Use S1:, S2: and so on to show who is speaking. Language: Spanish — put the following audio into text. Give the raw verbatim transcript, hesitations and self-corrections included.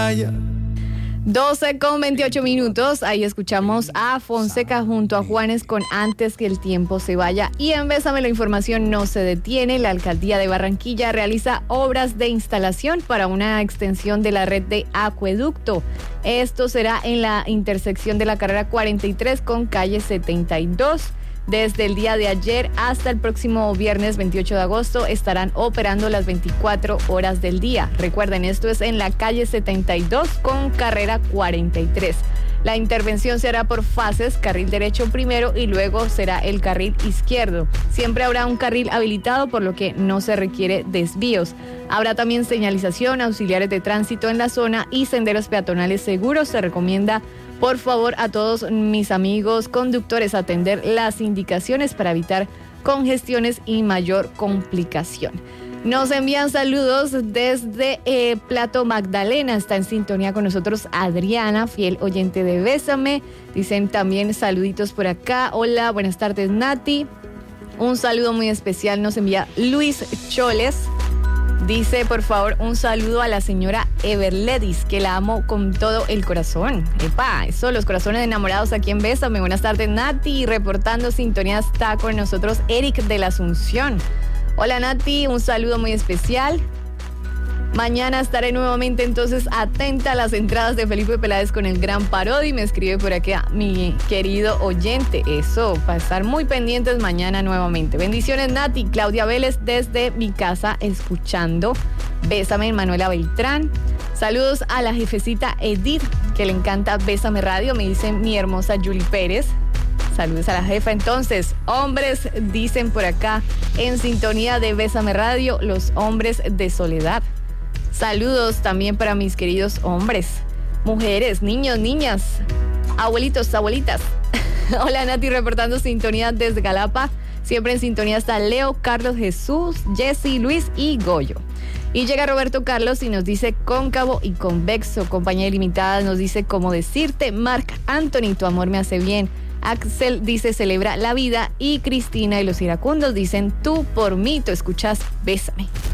S1: vaya.
S2: doce con veintiocho minutos, ahí escuchamos a Fonseca junto a Juanes con Antes que el tiempo se vaya. Y en Bésame la información no se detiene. La alcaldía de Barranquilla realiza obras de instalación para una extensión de la red de acueducto. Esto será en la intersección de la carrera cuarenta y tres con calle setenta y dos. Desde el día de ayer hasta el próximo viernes veintiocho de agosto estarán operando las veinticuatro horas del día. Recuerden, esto es en la calle setenta y dos con carrera cuarenta y tres. La intervención se hará por fases, carril derecho primero y luego será el carril izquierdo. Siempre habrá un carril habilitado, por lo que no se requiere desvíos. Habrá también señalización, auxiliares de tránsito en la zona y senderos peatonales seguros. Se recomienda, por favor, a todos mis amigos conductores atender las indicaciones para evitar congestiones y mayor complicación. Nos envían saludos desde eh, Plato Magdalena. Está en sintonía con nosotros Adriana, fiel oyente de Bésame. Dicen también saluditos por acá. Hola, buenas tardes, Nati. Un saludo muy especial nos envía Luis Choles. Dice, por favor, un saludo a la señora Everledis, que la amo con todo el corazón. Epa, eso, los corazones enamorados aquí en Bésame. Buenas tardes, Nati. Reportando sintonía está con nosotros Eric de la Asunción. Hola, Nati, un saludo muy especial. Mañana estaré nuevamente entonces atenta a las entradas de Felipe Peláez con el Gran Parodi. Me escribe por aquí mi querido oyente. Eso, para estar muy pendientes mañana nuevamente. Bendiciones, Nati. Claudia Vélez desde mi casa escuchando Bésame, Manuela Beltrán. Saludos a la jefecita Edith, que le encanta Bésame Radio, me dice mi hermosa Julie Pérez. Saludos a la jefa. Entonces, hombres, dicen por acá, en sintonía de Bésame Radio, los hombres de soledad. Saludos también para mis queridos hombres, mujeres, niños, niñas, abuelitos, abuelitas. Hola, Nati, reportando sintonía desde Galapa. Siempre en sintonía está Leo, Carlos, Jesús, Jessy, Luis y Goyo. Y llega Roberto Carlos y nos dice cóncavo y convexo. Compañía ilimitada nos dice cómo decirte. Marc Anthony, tu amor me hace bien. Axel dice celebra la vida. Y Cristina y los iracundos dicen tú por mí, tú escuchas Bésame.